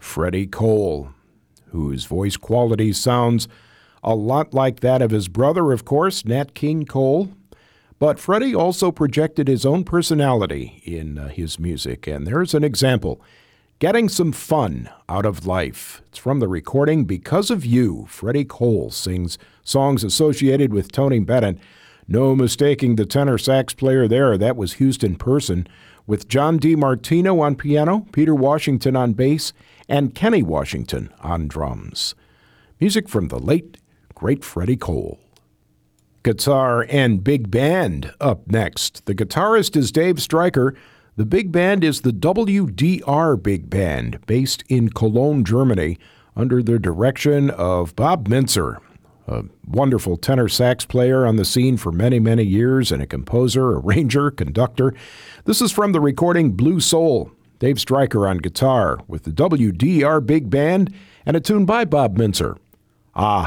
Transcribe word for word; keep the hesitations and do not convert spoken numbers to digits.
Freddie Cole, whose voice quality sounds a lot like that of his brother, of course, Nat King Cole. But Freddie also projected his own personality in uh, his music, and there's an example. Getting some fun out of life. It's from the recording Because of You. Freddie Cole sings songs associated with Tony Bennett. No mistaking the tenor sax player there. That was Houston Person, with John DiMartino on piano, Peter Washington on bass, and Kenny Washington on drums. Music from the late, great Freddie Cole. Guitar and big band up next. The guitarist is Dave Stryker. The big band is the W D R Big Band, based in Cologne, Germany, under the direction of Bob Mintzer, a wonderful tenor sax player on the scene for many, many years, and a composer, arranger, conductor. This is from the recording Blue Soul. Dave Stryker on guitar with the W D R Big Band and a tune by Bob Mintzer. Ah,